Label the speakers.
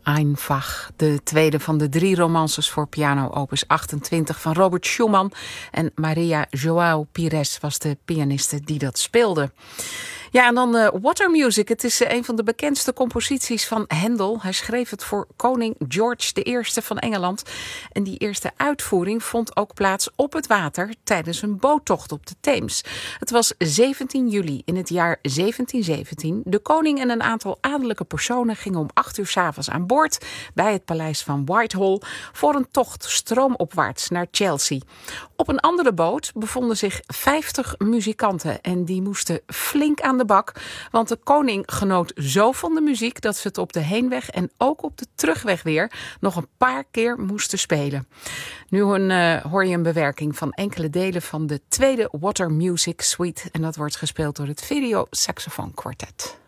Speaker 1: Einfach, de tweede van de 3 romances voor piano, opus 28 van Robert Schumann. En Maria João Pires was de pianiste die dat speelde. Ja, en dan Water Music. Het is een van de bekendste composities van Handel. Hij schreef het voor koning George I van Engeland. En die eerste uitvoering vond ook plaats op het water tijdens een boottocht op de Theems. Het was 17 juli in het jaar 1717. De koning en een aantal adellijke personen gingen om 8 uur 's avonds aan boord bij het paleis van Whitehall voor een tocht stroomopwaarts naar Chelsea. Op een andere boot bevonden zich 50 muzikanten en die moesten flink aan de bak, want de koning genoot zo van de muziek dat ze het op de heenweg en ook op de terugweg weer nog een paar keer moesten spelen. Nu hoor je een bewerking van enkele delen van de tweede Water Music Suite en dat wordt gespeeld door het Video Saxophone Quartet.